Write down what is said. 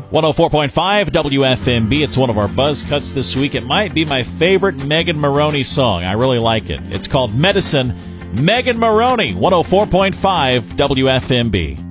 104.5 WFMB. It's one of our buzz cuts this week. It might be my favorite Megan Moroney song. I really like it. It's called Medicine. Megan Moroney, 104.5 WFMB.